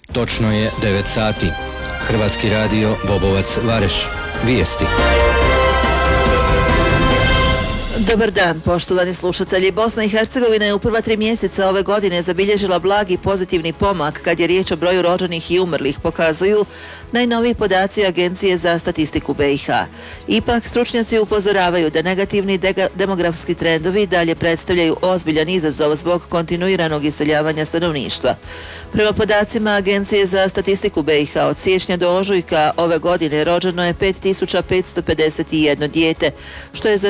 Točno je 9 sati. Hrvatski radio Bobovac Vareš. Vijesti. Dobar dan, poštovani slušatelji. Bosna i Hercegovina je u prva 3 mjeseca ove godine zabilježila blagi pozitivni pomak kad je riječ o broju rođenih i umrlih, pokazuju najnoviji podaci Agencije za statistiku BiH. Ipak, stručnjaci upozoravaju da negativni demografski trendovi dalje predstavljaju ozbiljan izazov zbog kontinuiranog iseljavanja stanovništva. Prema podacima Agencije za statistiku BiH, od siječnja do ožujka ove godine rođeno je 5551 dijete, što je za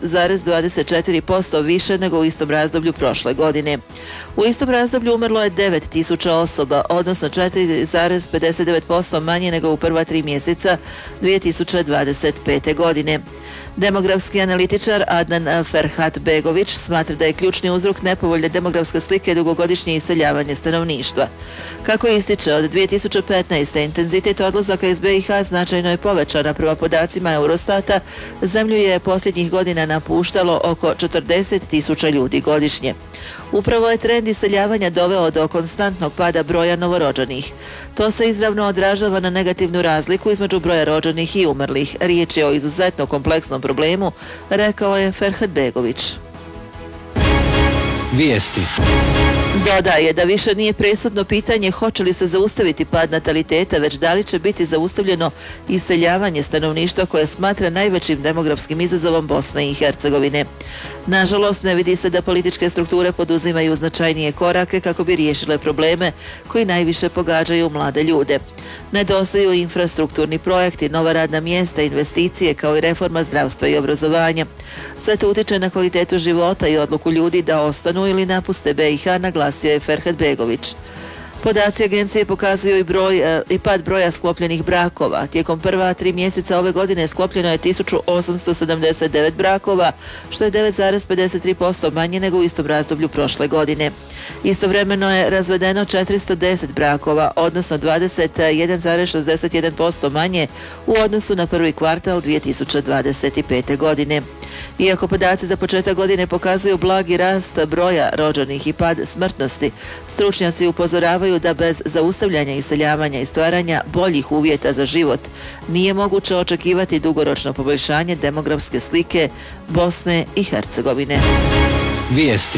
6,24% više nego u istom razdoblju prošle godine. U istom razdoblju umrlo je 9000 osoba, odnosno 4,59% manje nego u prva 3 mjeseca 2025. godine. Demografski analitičar Adnan Ferhatbegović smatra da je ključni uzrok nepovoljne demografske slike dugogodišnje iseljavanje stanovništva. Kako ističe, od 2015. intenzitet odlazaka iz BiH značajno je povećana. Prema podacima Eurostata, zemlju je posljednjih godina napuštalo oko 40.000 ljudi godišnje. Upravo je trend iseljavanja doveo do konstantnog pada broja novorođenih. To se izravno odražava na negativnu razliku između broja rođenih i umrlih. Riječ je o izuzetno kompleksnom problemu, rekao je Ferhatbegović. Vijesti. Dodaje da više nije presudno pitanje hoće li se zaustaviti pad nataliteta, već da li će biti zaustavljeno iseljavanje stanovništva koje smatra najvećim demografskim izazovom Bosne i Hercegovine. Nažalost, ne vidi se da političke strukture poduzimaju značajnije korake kako bi riješile probleme koji najviše pogađaju mlade ljude. Nedostaju infrastrukturni projekti, nova radna mjesta, investicije kao i reforma zdravstva i obrazovanja. Sve to utiče na kvalitetu života i odluku ljudi da ostanu ili napuste BiH, naglasio je Ferhatbegović. Podaci agencije pokazuju i pad broja sklopljenih brakova. Tijekom prva 3 mjeseca ove godine sklopljeno je 1879 brakova, što je 9,53% manje nego u istom razdoblju prošle godine. Istovremeno je razvedeno 410 brakova, odnosno 21,61% manje u odnosu na prvi kvartal 2025. godine. Iako podaci za početak godine pokazuju blagi rast broja rođenih i pad smrtnosti, stručnjaci upozoravaju da bez zaustavljanja iseljavanja i stvaranja boljih uvjeta za život nije moguće očekivati dugoročno poboljšanje demografske slike Bosne i Hercegovine. Vijesti.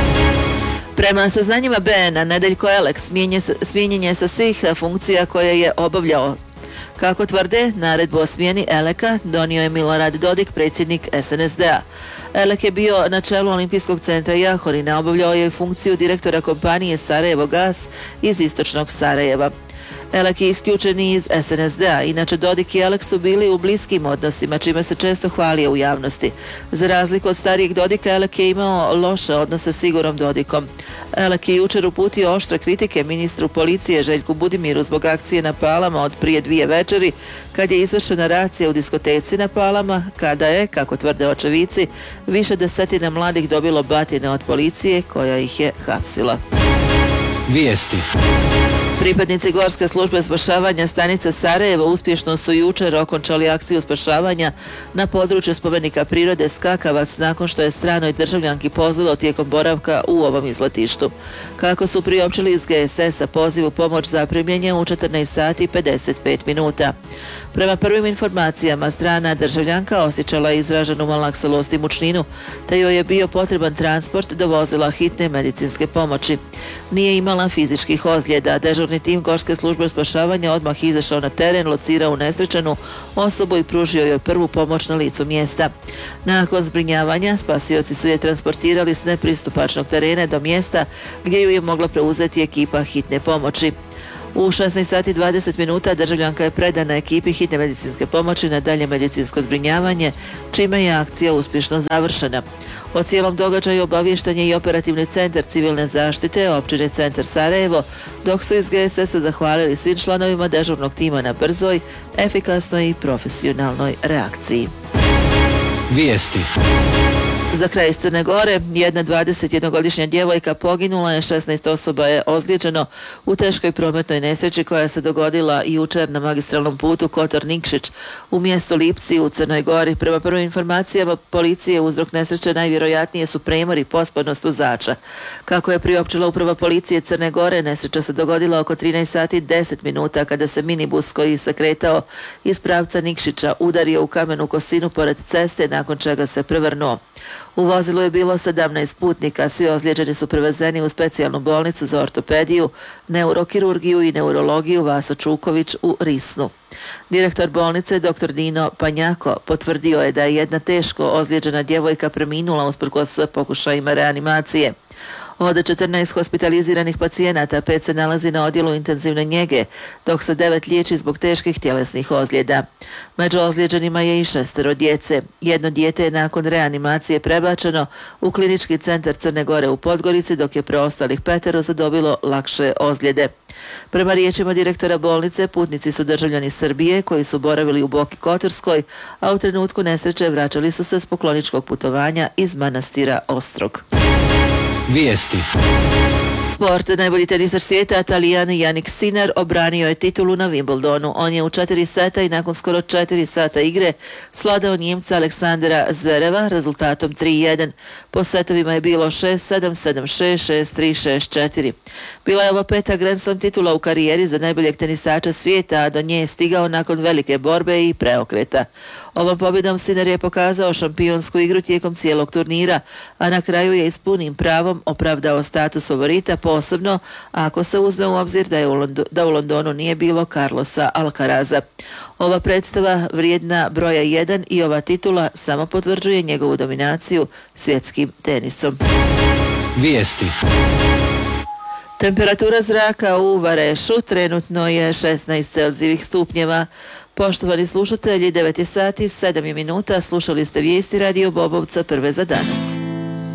Prema saznanjima BN-a, Nedeljko Elek smijenjen je sa svih funkcija koje je obavljao. Kako tvrde, naredbu o smjeni Eleka donio je Milorad Dodik, predsjednik SNSD-a. Elek je bio na čelu Olimpijskog centra Jahorina, obavljao je funkciju direktora kompanije Sarajevo Gas iz istočnog Sarajeva. Elek je isključen iz SNSD-a, inače Dodik i Elek su bili u bliskim odnosima, čime se često hvalio u javnosti. Za razliku od starijeg Dodika, Elek je imao loše odnose s Igorom Dodikom. Elek je jučer uputio oštre kritike ministru policije Željku Budimiru zbog akcije na Palama od prije 2 večeri, kad je izvršena racija u diskoteci na Palama, kada je, kako tvrde očevici, više desetina mladih dobilo batine od policije koja ih je hapsila. Vijesti. Pripadnici Gorske službe spašavanja stanice Sarajevo uspješno su jučer okončali akciju spašavanja na području spomenika prirode Skakavac nakon što je stranoj državljanki pozlilo tijekom boravka u ovom izletištu. Kako su priopćili iz GSS-a, poziv u pomoć zaprimljen je u 14 sati 55 minuta. Prema prvim informacijama, strana državljanka osjećala je izraženu malakselost i mučninu, te joj je bio potreban transport do vozila hitne medicinske pomoći. Nije imala fizičkih ozljeda. Dežurni tim Gorske službe spašavanja odmah izašao na teren, locirao unesrećenu osobu i pružio joj prvu pomoć na licu mjesta. Nakon zbrinjavanja, spasioci su je transportirali s nepristupačnog terena do mjesta gdje ju je mogla preuzeti ekipa hitne pomoći. U 16 sati 20 minuta državljanka je predana ekipi hitne medicinske pomoći na dalje medicinsko zbrinjavanje, čime je akcija uspješno završena. O cijelom događaju obaviješten je i operativni centar civilne zaštite općine Centar Sarajevo, dok su iz GSS-a zahvalili svim članovima dežurnog tima na brzoj, efikasnoj i profesionalnoj reakciji. Vijesti. Za kraj iz Crne Gore, jedna 21-godišnja djevojka poginula je, 16 osoba je ozlijeđeno u teškoj prometnoj nesreći koja se dogodila jučer na magistralnom putu Kotor-Nikšić u mjestu Lipci u Crnoj Gori. Prema prvim informacijama policije, uzrok nesreće najvjerojatnije su premor i pospanost vozača. Kako je priopćila uprava policije Crne Gore, nesreća se dogodila oko 13 sati 10 minuta kada se minibus koji se kretao iz pravca Nikšića udario u kamenu kosinu pored ceste, nakon čega se prevrnuo. U vozilu je bilo 17 putnika, svi ozlijeđeni su prevezeni u specijalnu bolnicu za ortopediju, neurokirurgiju i neurologiju Vaso Čuković u Risnu. Direktor bolnice, dr. Dino Panjako, potvrdio je da je jedna teško ozlijeđena djevojka preminula usprkos pokušajima reanimacije. Od 14 hospitaliziranih pacijenata 5 se nalazi na odjelu intenzivne njege, dok se 9 liječi zbog teških tjelesnih ozljeda. Među ozlijeđenima je i 6 djece. Jedno dijete je nakon reanimacije prebačeno u klinički centar Crne Gore u Podgorici, dok je preostalih 5 zadobilo lakše ozljede. Prema riječima direktora bolnice, putnici su državljani Srbije koji su boravili u Boki Kotorskoj, a u trenutku nesreće vraćali su se s pokloničkog putovanja iz manastira Ostrog. Vijesti. Sport. Najbolji tenisač svijeta, Talijan Jannik Sinner, obranio je titulu na Wimbledonu. On je u 4 seta i nakon skoro 4 sata igre svladao Njemca Aleksandra Zvereva rezultatom 3-1. Po setovima je bilo 6-7, 7-6, 6-3, 6-4. Bila je ova 5. Grand Slam titula u karijeri za najboljeg tenisača svijeta, a do nje je stigao nakon velike borbe i preokreta. Ovom pobjedom Sinner je pokazao šampionsku igru tijekom cijelog turnira, a na kraju je i s punim pravom opravdao status favorita, posebno ako se uzme u obzir da u Londonu nije bilo Carlosa Alcaraza. Ova predstava vrijedna broja 1 i ova titula samo potvrđuje njegovu dominaciju svjetskim tenisom. Vijesti. Temperatura zraka u Varešu trenutno je 16 Celzijevih stupnjeva. Poštovani slušatelji, 9 je sati, 7 minuta, slušali ste vijesti Radio Bobovca, prve za danas.